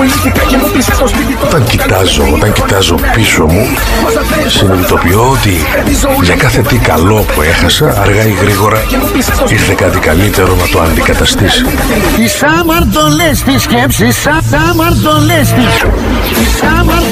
Όταν κοιτάζω πίσω μου, συνειδητοποιώ ότι για κάθε τι καλό που έχασα, αργά ή γρήγορα ήρθε κάτι καλύτερο να το αντικαταστήσει. Τις αμαρτωλές τις σκέψεις, αμαρτωλές τις